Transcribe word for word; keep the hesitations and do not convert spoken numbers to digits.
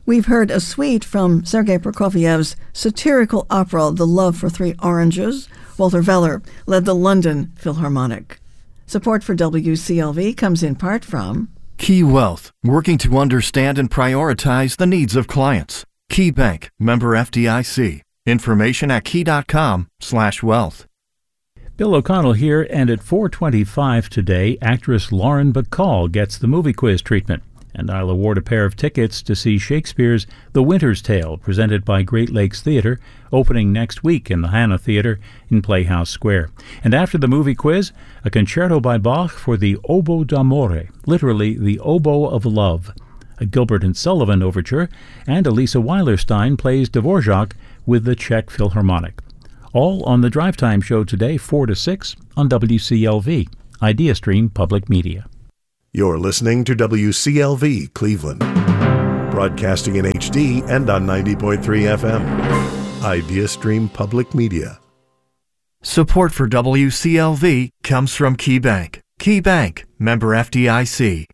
We've heard a suite from Sergei Prokofiev's satirical opera The Love for Three Oranges. Walter Veller led the London Philharmonic. Support for W C L V comes in part from Key Wealth, working to understand and prioritize the needs of clients. Key Bank, member F D I C. Information at key.com slash wealth. Bill O'Connell here, and at four twenty-five today, actress Lauren Bacall gets the movie quiz treatment. And I'll award a pair of tickets to see Shakespeare's The Winter's Tale, presented by Great Lakes Theatre, opening next week in the Hanna Theatre in Playhouse Square. And after the movie quiz, a concerto by Bach for the Oboe d'Amore, literally the oboe of love, a Gilbert and Sullivan overture, and Elisa Weilerstein plays Dvorak with the Czech Philharmonic. All on the Drive Time show today, four to six, on W C L V, IdeaStream Public Media. You're listening to W C L V Cleveland, broadcasting in H D and on ninety point three F M. IdeaStream Public Media. Support for W C L V comes from Key Bank. Key Bank, member F D I C.